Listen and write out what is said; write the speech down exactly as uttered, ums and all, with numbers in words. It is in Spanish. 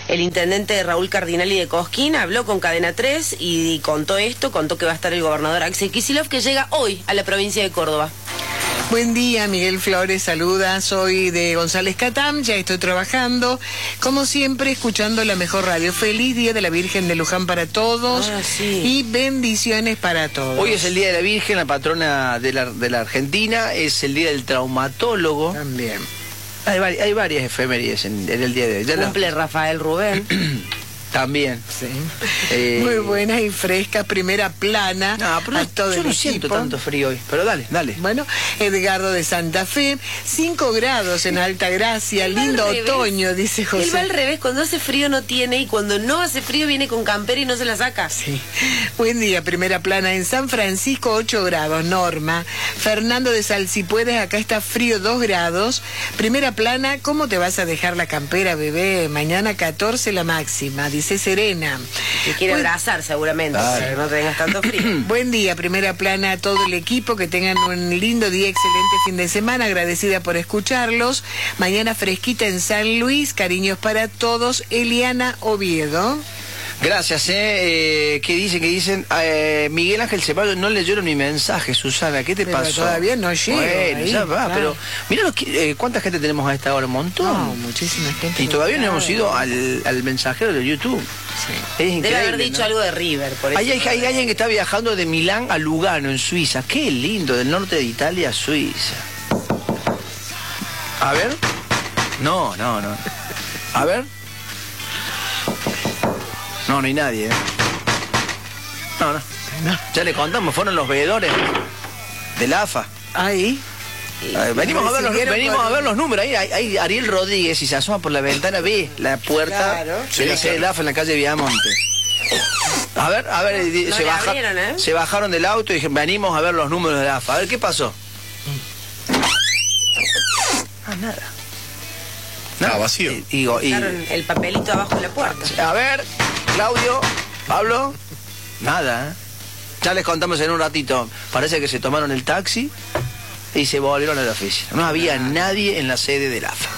El intendente Raúl Cardinali de Cosquín habló con Cadena tres y contó esto, contó que va a estar el gobernador Axel Kicillof, que llega hoy a la provincia de Córdoba. Buen día, Miguel Flores saluda, soy de González Catam, ya estoy trabajando, como siempre, escuchando la mejor radio. Feliz Día de la Virgen de Luján para todos ah, sí. y bendiciones para todos. Hoy es el Día de la Virgen, la patrona de la, de la Argentina, es el Día del Traumatólogo. También. Hay, vari, hay varias efemérides en, en el día de hoy. Ya Cumple la... Rafael Rubén. También. Sí. Eh... Muy buenas y frescas, primera plana. No, pero a todo yo el no equipo. siento tanto frío hoy, pero dale, dale. Bueno, Edgardo de Santa Fe, cinco grados en Altagracia, lindo otoño, dice José. Él va al revés, cuando hace frío no tiene y cuando no hace frío viene con campera y no se la saca. Sí. Buen día, primera plana en San Francisco, ocho grados, Norma. Fernando de Sal, si puedes, acá está frío, dos grados. Primera plana, ¿cómo te vas a dejar la campera, bebé? Mañana catorce la máxima, dice Serena. Te quiere Buen... abrazar seguramente, para que no tengas tanto frío. Buen día, primera plana a todo el equipo, que tengan un lindo día, excelente fin de semana, agradecida por escucharlos. Mañana fresquita en San Luis, cariños para todos, Eliana Oviedo. Gracias, ¿eh? eh ¿Qué dicen? ¿Qué dicen? Eh, Miguel Ángel Ceballos no leyeron mi mensaje, Susana, ¿qué te pero pasó? Todavía no llego. Bueno, ahí, ya va, claro. pero mira lo que, eh, cuánta gente tenemos a esta hora, un montón. No, muchísima gente. Y todavía no claro. hemos ido al, al mensajero de YouTube. Sí. Es increíble, Debe haber dicho ¿no? algo de River, por eso. Hay, hay, hay alguien que está viajando de Milán a Lugano, en Suiza. Qué lindo, del norte de Italia a Suiza. A ver. No, no, no. A ver. No, no hay nadie, ¿eh? No, no. No. Ya le contamos, fueron los veedores del A F A. Ahí. Eh, venimos a ver los, venimos por... a ver los números. Ahí, ahí, ahí Ariel Rodríguez, si se asoma por la ventana, ve la puerta Claro. de la sede del A F A en la calle Viamonte. A ver, a ver, No se, le baja, abrieron, ¿eh? se bajaron del auto y dijeron, venimos a ver los números del A F A. A ver, ¿qué pasó? Ah, nada. Nada, vacío. Y, digo, y, Dejaron el papelito abajo de la puerta. a ver, Claudio, Pablo, nada, ¿eh? Ya les contamos en un ratito. Parece que se tomaron el taxi y se volvieron a la oficina. No había nadie en la sede del A F A.